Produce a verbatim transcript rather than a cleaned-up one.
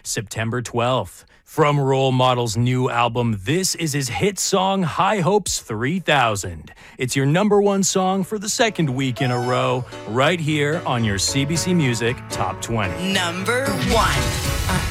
September twelfth. From Role Model's new album, this is his hit song, High Hopes three thousand. It's your number one song for the second week in a row, right here on your C B C Music Top twenty. Number one.